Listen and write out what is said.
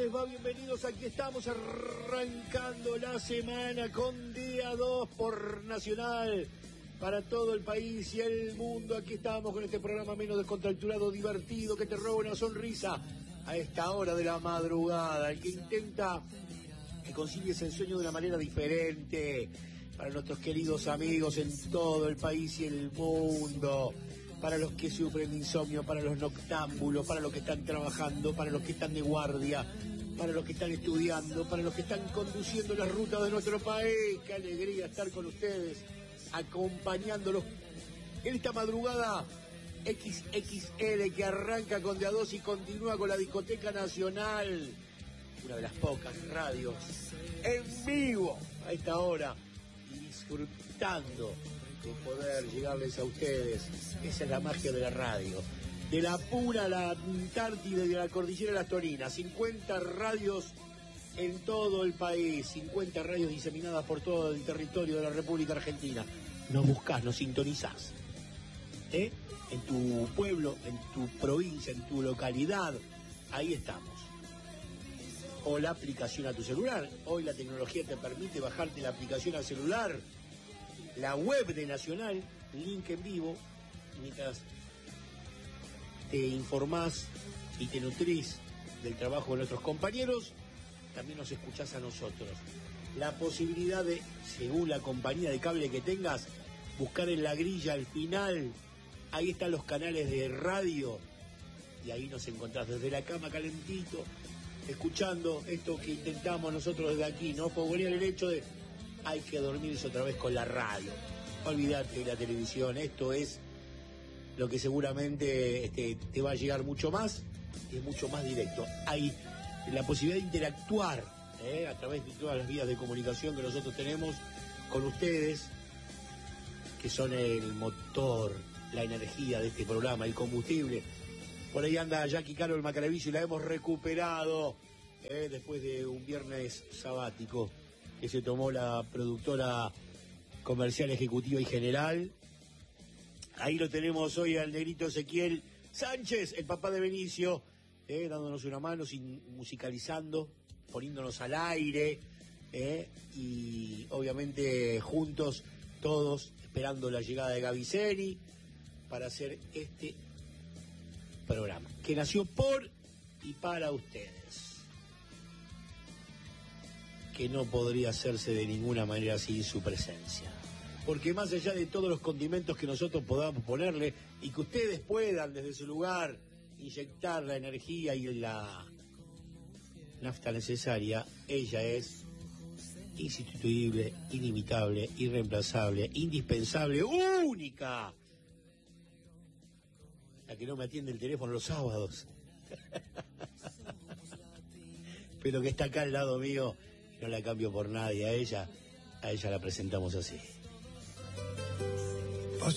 les va? Bienvenidos, aquí estamos arrancando la semana con día 2 por Nacional para todo el país y el mundo. Aquí estamos con este programa menos descontracturado, divertido, que te roba una sonrisa a esta hora de la madrugada, el que intenta que concilies el sueño de una manera diferente para nuestros queridos amigos en todo el país y el mundo, para los que sufren de insomnio, para los noctámbulos, para los que están trabajando, para los que están de guardia, para los que están estudiando, para los que están conduciendo las rutas de nuestro país. Qué alegría estar con ustedes, acompañándolos en esta madrugada XXL que arranca con Día 2 y continúa con la Discoteca Nacional, una de las pocas radios en vivo a esta hora y disfrutando de poder llegarles a ustedes. Esa es la magia de la radio, de la Puna a la Antártida y de la Cordillera de las Toninas. 50 radios en todo el país, 50 radios diseminadas por todo el territorio de la República Argentina. Nos buscás, nos sintonizás, en tu pueblo, en tu provincia, en tu localidad, ahí estamos. O la aplicación a tu celular. Hoy la tecnología te permite bajarte la aplicación al celular, la web de Nacional, link en vivo, mientras te informás y te nutrís del trabajo de nuestros compañeros, también nos escuchás a nosotros. La posibilidad de, según la compañía de cable que tengas, buscar en la grilla al final, ahí están los canales de radio, y ahí nos encontrás desde la cama calentito, escuchando esto que intentamos nosotros desde aquí, ¿no? Fogonear el hecho de hay que dormirse otra vez con la radio. Olvídate de la televisión, esto es lo que seguramente te va a llegar mucho más y es mucho más directo. Hay la posibilidad de interactuar a través de todas las vías de comunicación que nosotros tenemos con ustedes, que son el motor, la energía de este programa, el combustible. Por ahí anda Jackie Caro el Macaravillo y la hemos recuperado después de un viernes sabático que se tomó la productora comercial, ejecutiva y general. Ahí lo tenemos hoy al negrito Ezequiel Sánchez, el papá de Benicio, dándonos una mano, musicalizando, poniéndonos al aire, y obviamente juntos, todos, esperando la llegada de Gaviceni para hacer este programa, que nació por y para ustedes, que no podría hacerse de ninguna manera sin su presencia. Porque más allá de todos los condimentos que nosotros podamos ponerle y que ustedes puedan desde su lugar inyectar la energía y la nafta necesaria, ella es insustituible, inimitable, irreemplazable, indispensable, única. La que no me atiende el teléfono los sábados. Pero que está acá al lado mío, no la cambio por nadie. A ella la presentamos así.